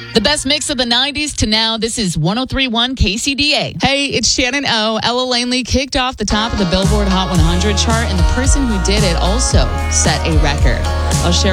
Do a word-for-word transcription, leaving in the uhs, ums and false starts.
The best mix of the nineties to now. This is one oh three point one K C D A. Hey, it's Shannon O. Ella Langley kicked off the top of the Billboard Hot one hundred chart, and the person who did it also set a record. I'll share